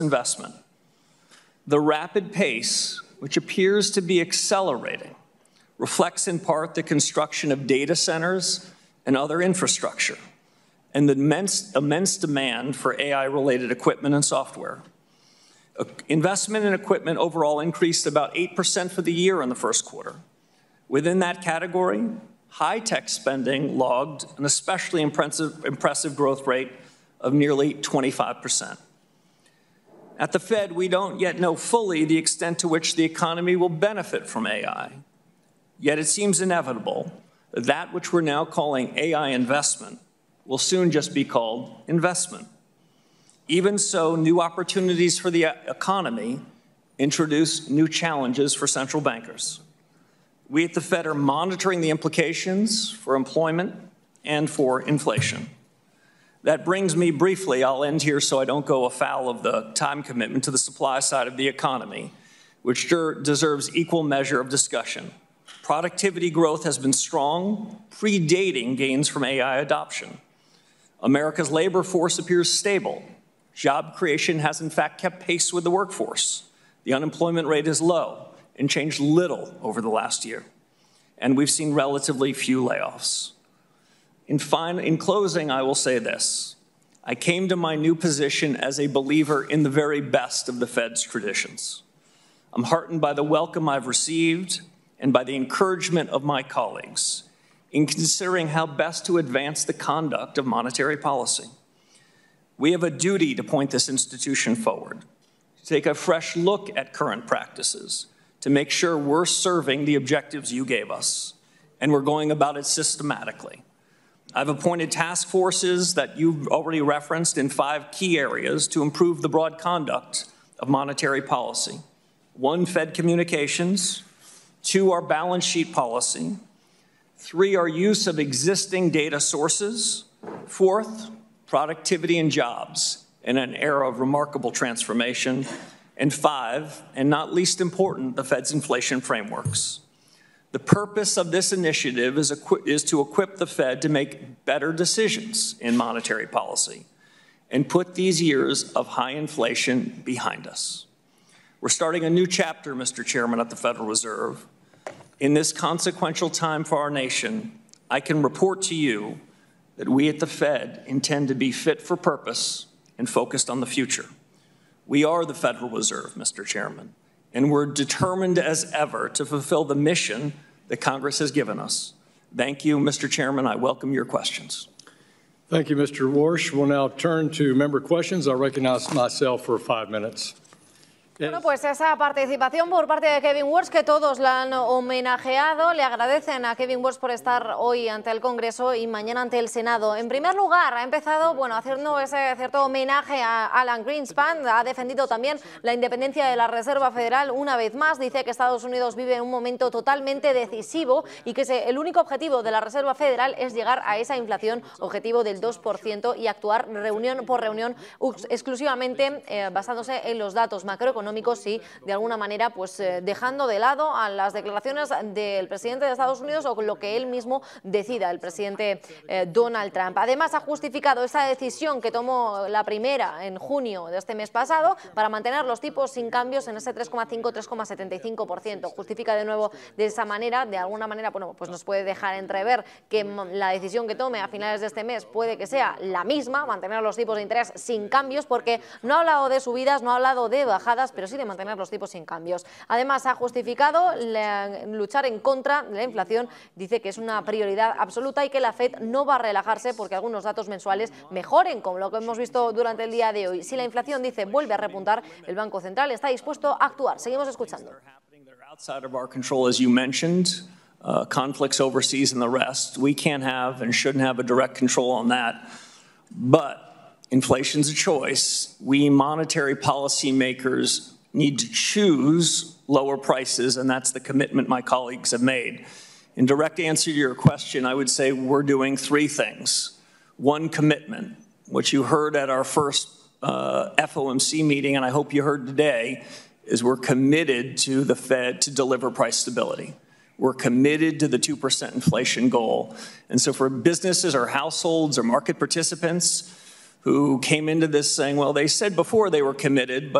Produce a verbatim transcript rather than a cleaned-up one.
investment. The rapid pace, which appears to be accelerating, reflects in part the construction of data centers and other infrastructure, and the immense, immense demand for A I-related equipment and software. Investment in equipment overall increased about eight percent for the year in the first quarter. Within that category, high-tech spending logged an especially impressive, impressive growth rate of nearly twenty-five percent. At the Fed, we don't yet know fully the extent to which the economy will benefit from A I. Yet it seems inevitable that that which we're now calling A I investment will soon just be called investment. Even so, new opportunities for the economy introduce new challenges for central bankers. We at the Fed are monitoring the implications for employment and for inflation. That brings me briefly, I'll end here so I don't go afoul of the time commitment, to the supply side of the economy, which deserves equal measure of discussion. Productivity growth has been strong, predating gains from A I adoption. America's labor force appears stable. Job creation has in fact kept pace with the workforce. The unemployment rate is low and changed little over the last year. And we've seen relatively few layoffs. In, fine, in closing, I will say this. I came to my new position as a believer in the very best of the Fed's traditions. I'm heartened by the welcome I've received and by the encouragement of my colleagues in considering how best to advance the conduct of monetary policy. We have a duty to point this institution forward, to take a fresh look at current practices, to make sure we're serving the objectives you gave us, and we're going about it systematically. I've appointed task forces that you've already referenced in five key areas to improve the broad conduct of monetary policy. One, Fed communications. Two, our balance sheet policy. Three, our use of existing data sources. Fourth, productivity and jobs in an era of remarkable transformation. And five, and not least important, the Fed's inflation frameworks. The purpose of this initiative is, is to equip the Fed to make better decisions in monetary policy and put these years of high inflation behind us. We're starting a new chapter, Mister Chairman, at the Federal Reserve. In this consequential time for our nation, I can report to you that we at the Fed intend to be fit for purpose and focused on the future. We are the Federal Reserve, Mister Chairman, and we're determined as ever to fulfill the mission that Congress has given us. Thank you, Mister Chairman. I welcome your questions. Thank you, Mister Warsh. We'll now turn to member questions. I'll recognize myself for five minutes. Bueno, pues esa participación por parte de Kevin Warsh, que todos la han homenajeado, le agradecen a Kevin Warsh por estar hoy ante el Congreso y mañana ante el Senado. En primer lugar, ha empezado, bueno, haciendo ese cierto homenaje a Alan Greenspan, ha defendido también la independencia de la Reserva Federal una vez más, dice que Estados Unidos vive en un momento totalmente decisivo y que el único objetivo de la Reserva Federal es llegar a esa inflación objetivo del dos por ciento y actuar reunión por reunión exclusivamente eh, basándose en los datos macroeconómicos y de alguna manera pues eh, dejando de lado a las declaraciones del presidente de Estados Unidos o lo que él mismo decida, el presidente eh, Donald Trump. Además ha justificado esa decisión que tomó la primera en junio de este mes pasado para mantener los tipos sin cambios en ese tres coma cinco, tres coma setenta y cinco por ciento. Justifica de nuevo de esa manera, de alguna manera, bueno, pues nos puede dejar entrever que la decisión que tome a finales de este mes puede que sea la misma, mantener los tipos de interés sin cambios, porque no ha hablado de subidas, no ha hablado de bajadas, pero sí de mantener los tipos sin cambios. Además, ha justificado la, luchar en contra de la inflación, dice que es una prioridad absoluta y que la Fed no va a relajarse porque algunos datos mensuales mejoren, como lo que hemos visto durante el día de hoy. Si la inflación, dice, vuelve a repuntar, el Banco Central está dispuesto a actuar. Seguimos escuchando. Outside of our control, as you mentioned, uh, conflicts overseas and the rest. We can't have and shouldn't have a direct control on that. But inflation's a choice. We monetary policy makers need to choose lower prices, and that's the commitment my colleagues have made. In direct answer to your question, I would say we're doing three things. One, commitment, which you heard at our first uh, F O M C meeting, and I hope you heard today, is we're committed to the Fed to deliver price stability. We're committed to the two percent inflation goal. And so for businesses or households or market participants, who came into this saying, well, they said before they were committed, but